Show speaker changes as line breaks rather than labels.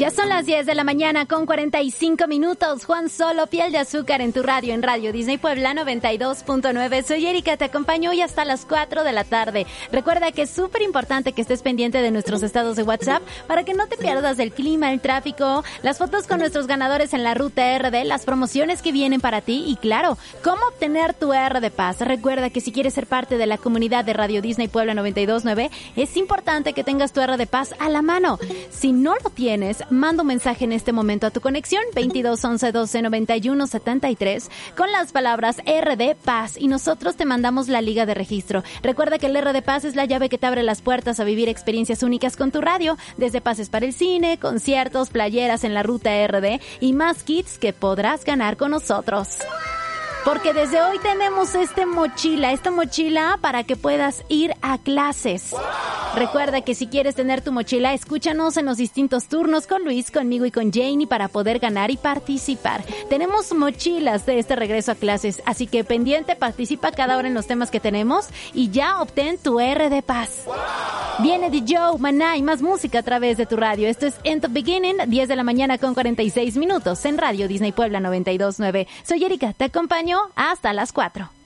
Ya son las 10 de la mañana con 45 minutos. Juan Solo, Piel de Azúcar en tu radio, en Radio Disney Puebla 92.9. Soy Erika, te acompaño hoy hasta las 4 de la tarde. Recuerda que es súper importante que estés pendiente de nuestros estados de WhatsApp para que no te pierdas del clima, el tráfico, las fotos con nuestros ganadores en la ruta RD, las promociones que vienen para ti y claro, cómo obtener tu R de Paz. Recuerda que si quieres ser parte de la comunidad de Radio Disney Puebla 92.9, es importante que tengas tu R de Paz a la mano. Si no lo tienes, manda un mensaje en este momento a tu conexión 22 11 12 91 73 con las palabras RD Paz y nosotros te mandamos la liga de registro. Recuerda que el RD Paz es la llave que te abre las puertas a vivir experiencias únicas con tu radio, desde pases para el cine, conciertos, playeras en la ruta RD y más kits que podrás ganar con nosotros. Porque desde hoy tenemos esta mochila para que puedas ir a clases. Recuerda que si quieres tener tu mochila, escúchanos en los distintos turnos con Luis, conmigo y con Janie para poder ganar y participar. Tenemos mochilas de este regreso a clases, así que pendiente, participa cada hora en los temas que tenemos y ya obtén tu R de Paz. Viene de Joe, Maná y más música a través de tu radio. Esto es In the Beginning, 10 de la mañana con 46 minutos en Radio Disney Puebla 92.9. Soy Erika, te acompaño hasta las 4.